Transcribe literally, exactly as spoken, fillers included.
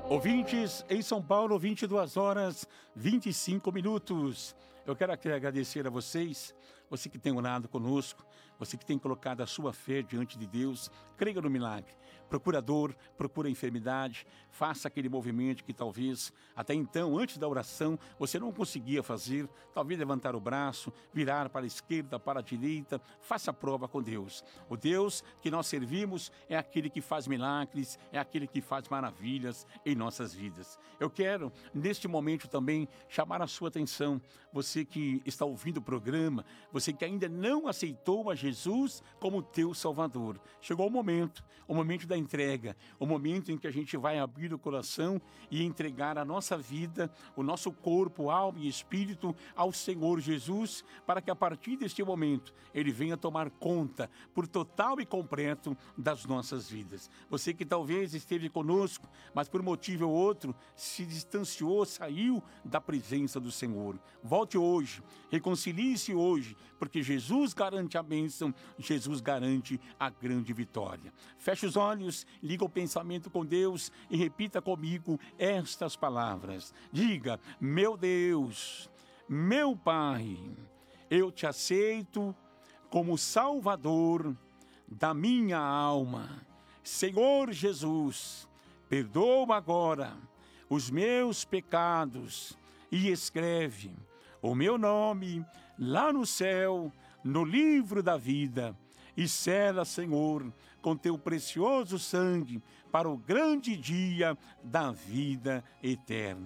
Ouvintes, em São Paulo, vinte e duas horas, vinte e cinco minutos. Eu quero aqui agradecer a vocês, você que tem orado conosco, você que tem colocado a sua fé diante de Deus. Creia no milagre. Procura dor, procura enfermidade, faça aquele movimento que talvez, até então, antes da oração, você não conseguia fazer. Talvez levantar o braço, virar para a esquerda, para a direita. Faça a prova com Deus. O Deus que nós servimos é aquele que faz milagres, é aquele que faz maravilhas em nossas vidas. Eu quero, neste momento também, chamar a sua atenção. Você que está ouvindo o programa, você que ainda não aceitou a Jesus como teu Salvador. Chegou o momento, o momento da entrega, o momento em que a gente vai abrir o coração e entregar a nossa vida, o nosso corpo, alma e espírito ao Senhor Jesus, para que a partir deste momento Ele venha tomar conta por total e completo das nossas vidas. Você que talvez esteve conosco, mas por motivo ou outro se distanciou, saiu da presença do Senhor. Volte hoje, reconcilie-se hoje, porque Jesus garante a bênção, Jesus garante a grande vitória. Feche os olhos, liga o pensamento com Deus e repita comigo estas palavras. Diga: meu Deus, meu Pai, eu te aceito como Salvador da minha alma. Senhor Jesus, perdoa agora os meus pecados e escreve o meu nome lá no céu, no livro da vida, e sela, Senhor, com teu precioso sangue para o grande dia da vida eterna.